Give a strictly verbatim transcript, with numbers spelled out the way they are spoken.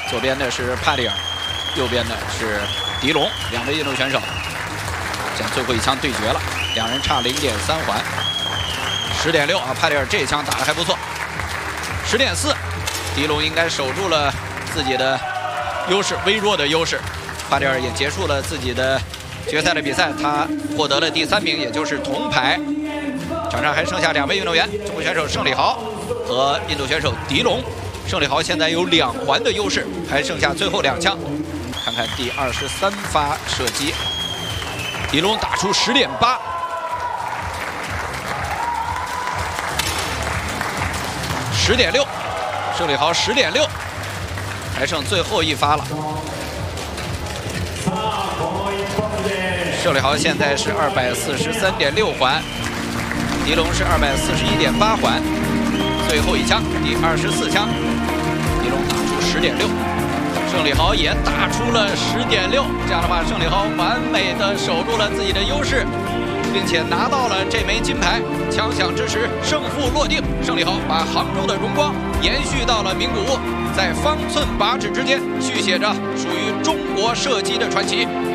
左边的是帕里尔，右边的是迪龙，两位印度选手将最后一枪对决了，两人差零点三环，十点六啊，帕里尔这一枪打得还不错，十点四，迪龙应该守住了自己的优势，微弱的优势，帕里尔也结束了自己的决赛的比赛，他获得了第三名，也就是铜牌。场上还剩下两位运动员，中国选手盛礼豪和印度选手迪龙。盛礼豪现在有两环的优势，还剩下最后两枪。看看第二十三发射击，迪龙打出十点八，十点六，盛礼豪十点六，还剩最后一发了。盛礼豪现在是二百四十三点六环，迪龙是二百四十一点八环。最后一枪，第二十四枪，迪龙打出十点六，盛礼豪也打出了十点六。这样的话，盛礼豪完美的守住了自己的优势，并且拿到了这枚金牌。枪响之时，胜负落定，盛礼豪把杭州的荣光延续到了名古屋，在方寸八尺之间续写着属于中国射击的传奇。